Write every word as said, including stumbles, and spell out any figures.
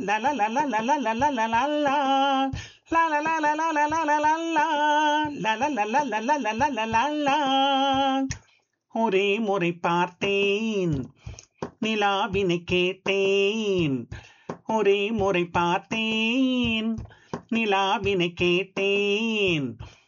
லா லா லா லா லா லா லா லா லா லா லா. லா லா லா லா லா லா லா லா லா லா. லா லா லா லா லா லா லா லா லா லா லா. ஒரே முறை பார்த்தேன், நிலாவினை கேட்டேன். ஒரே முறை பார்த்தேன், நிலாவினை கேட்டேன்.